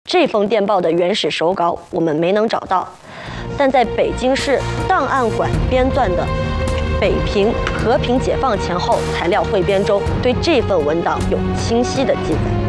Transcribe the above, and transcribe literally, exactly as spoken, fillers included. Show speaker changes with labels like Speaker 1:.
Speaker 1: 这封电报的原始手稿我们没能找到，但在北京市档案馆编纂的北平和平解放前后材料汇编中，对这份文档有清晰的记载。